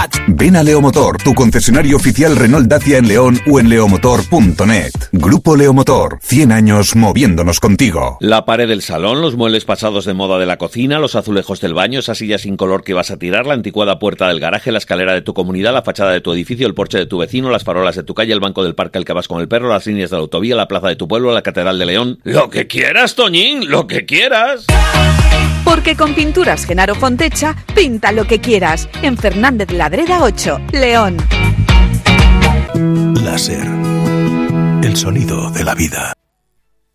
Ven a Leomotor, tu concesionario oficial Renault Dacia en León o en leomotor.net. Grupo Leomotor, 100 años moviéndonos contigo. La pared del salón, los muebles pasados de moda de la cocina, los azulejos del baño, esa silla sin color que vas a tirar, la anticuada puerta del garaje, la escalera de tu comunidad, la fachada de tu edificio, el porche de tu vecino, las farolas de tu calle, el banco del parque al que vas con el perro, las líneas de la autovía, la plaza de tu pueblo, la catedral de León. ¡Lo que quieras, Toñín! ¡Lo que quieras! Porque con Pinturas Genaro Fontecha, pinta lo que quieras. En Fernández Ladreda 8, León. Láser. El sonido de la vida.